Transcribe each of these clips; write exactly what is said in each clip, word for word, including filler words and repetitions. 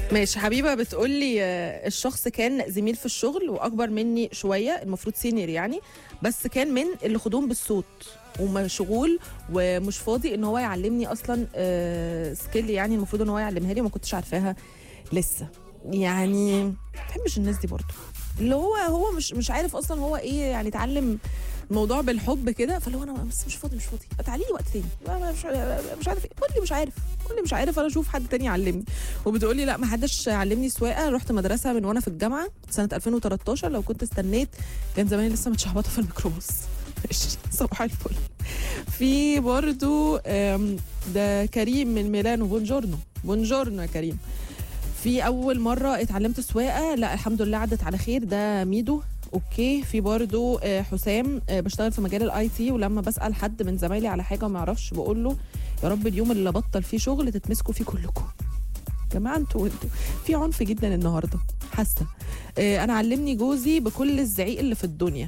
ماشي. حبيبه بتقولي آه، الشخص كان زميل في الشغل واكبر مني شويه، المفروض سينيور يعني، بس كان من اللي خدوم بالصوت ومشغول ومش فاضي ان هو يعلمني اصلا آه، سكيل يعني المفروض ان هو يعلمها لي وما كنتش عارفاها لسه. يعني ما بحبش الناس دي برضو، اللي هو هو مش مش عارف اصلا هو ايه يعني، اتعلم الموضوع بالحب كده، فاللي هو انا بس مش فاضي مش فاضي تعالي لي وقت تاني، أنا مش مش عارف ايه، قول لي مش عارف، قول لي مش عارف انا اشوف حد تاني يعلمني. وبتقولي لا ما حدش علمني سواقه، رحت مدرسه من وانا في الجامعه سنه ألفين وتلتاشر، لو كنت استنيت كان زماني لسه متشحبطه في الميكروباص. ماشي، صباح الفل. في برضو آم، ده كريم من ميلانو، بونجورنو بونجورنو يا كريم. في اول مره اتعلمت سواقه، لا الحمد لله عدت على خير، ده ميدو. اوكي. في برضو آه، حسام، آه، بشتغل في مجال الاي تي، ولما بسال حد من زمايلي على حاجه ما يعرفش بقول له يا رب اليوم اللي بطل فيه شغل تتمسكوا فيه كلكم. يا جماعه انتوا انتوا في عنف جدا النهارده حاسه. آه، انا علمني جوزي بكل الزعيق اللي في الدنيا.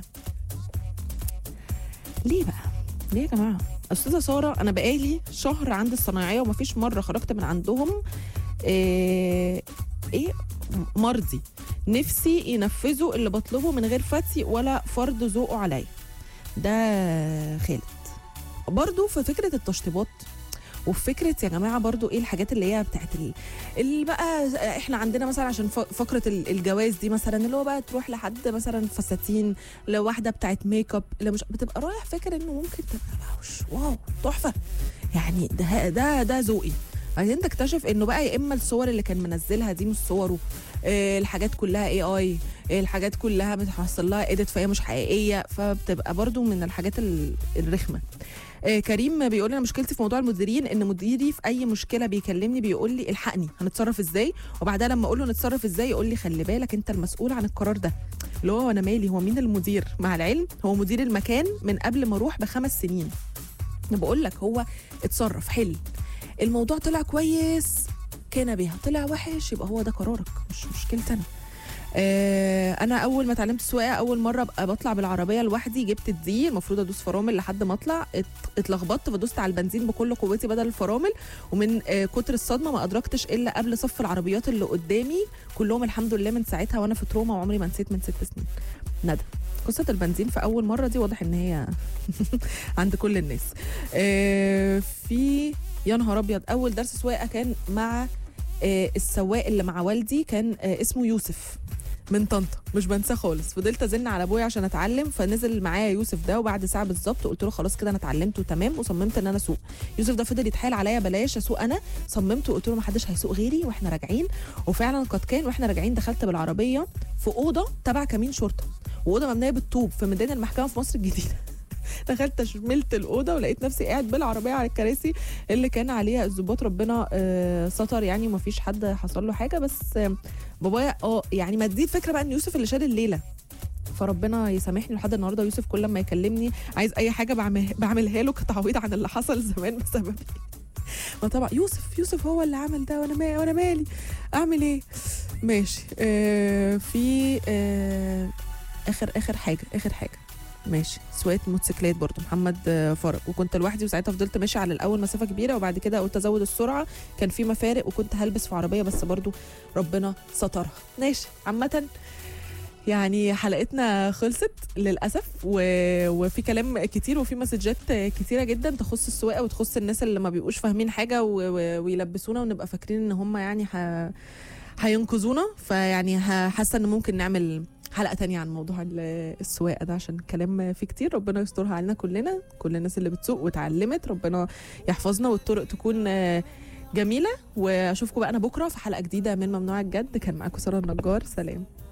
ليه بقى؟ ليه يا جماعه؟ استاذه ساره، انا بقالي شهر عند الصنايعيه ومفيش مره خرجت من عندهم ايه, إيه مرضي، نفسي ينفذوا اللي بطلبه من غير فتي ولا فرض ذوقه عليا. ده خالد. برضو في فكره التشطيبات وفي فكره يا جماعه برضو ايه الحاجات اللي هي بتاعت ال- اللي بقى احنا عندنا مثلا عشان ف- فقره ال- الجواز دي مثلا، اللي هو بقى تروح لحد مثلا فساتين، لو واحده بتاعت ميك اب، اللي مش بتبقى رايح فاكر انه ممكن تبقى بقى وش- واو تحفه يعني، ده ده ده ذوقي. بعدين تكتشف انه بقى يا اما الصور اللي كان منزلها دي مش صوره، إيه الحاجات كلها اي اي، إيه الحاجات كلها بتحصل لها اديت فهي مش حقيقيه، فبتبقى برضو من الحاجات ال- الرخمه. إيه كريم بيقول انا مشكلتي في موضوع المديرين ان مديري في اي مشكله بيكلمني بيقول لي الحقني هنتصرف ازاي، وبعدها لما اقول له نتصرف ازاي يقول لي خلي بالك انت المسؤول عن القرار ده. اللي هو انا مالي، هو مين المدير؟ مع العلم هو مدير المكان من قبل ما اروح بخمس سنين. انا بقول لك هو اتصرف حل، الموضوع طلع كويس كان بيها، طلع وحش يبقى هو ده قرارك مش مشكلتي انا. آه انا اول ما اتعلمت السواقه اول مره ابقى بطلع بالعربيه لوحدي، جبت الدي المفروض ادوس فرامل لحد ما اطلع، ات- اتلخبطت فدوست على البنزين بكل قوتي بدل الفرامل، ومن آه كتر الصدمه ما ادركتش الا قبل صف العربيات اللي قدامي كلهم. الحمد لله من ساعتها وانا في تروما وعمري ما نسيت من ست سنين. ندى. قصه البنزين في اول مره دي واضح ان هي عند كل الناس. آه في يا نهار ابيض، اول درس سواقه كان مع آه السواق اللي مع والدي، كان آه اسمه يوسف من طنطا، مش بنساه خالص. فضلت ازن على ابويا عشان اتعلم، فنزل معايا يوسف ده، وبعد ساعه بالظبط قلت له خلاص كده انا اتعلمت وتمام وصممت ان انا اسوق. يوسف ده فضل يتحايل عليا بلاش اسوق، انا صممت وقلت له ما حدش هيسوق غيري واحنا راجعين. وفعلا قد كان، واحنا راجعين دخلت بالعربيه في اوضه تبع كمين شرطه، واوضه مبنيه بالطوب في ميدان المحكمه في مصر الجديده. دخلت شملت الاوضه ولقيت نفسي قاعد بالعربيه على الكراسي اللي كان عليها الظباط، ربنا آه ستر يعني وما فيش حد حصل له حاجه. بس آه بابايا اه يعني ما دي الفكره بقى ان يوسف اللي شال الليله، فربنا يسامحني لحد النهارده يوسف كل ما يكلمني عايز اي حاجه بعمل بعملها له كتعويض عن اللي حصل زمان بسببي. ما طبعا يوسف يوسف هو اللي عمل ده، وانا مالي وانا مالي اعمل ايه. ماشي. آه في آه اخر اخر حاجه اخر حاجه ماشي. سواقه موتوسيكلات برضو محمد آه، فرج، وكنت لوحدي وساعتها فضلت ماشي على الاول مسافه كبيره وبعد كده قلت ازود السرعه، كان في مفارق وكنت هلبس في عربيه بس برضو ربنا سترها. ماشي. عامه يعني حلقتنا خلصت للاسف و... وفي كلام كتير وفي مسجات كتيره جدا تخص السواقه وتخص الناس اللي ما بيبقوش فاهمين حاجه و... و... ويلبسونا ونبقى فاكرين ان هم يعني ح... هينقذونا. فيعني ه- حاسه ان ممكن نعمل حلقه تانية عن موضوع ال- السواقه ده عشان الكلام فيه كتير. ربنا يسترها علينا كلنا، كل الناس اللي بتسوق وتعلمت ربنا يحفظنا والطرق تكون آه، جميله. واشوفكم بقى انا بكره في حلقه جديده من ممنوع الجد. كان معاكم ساره النجار، سلام.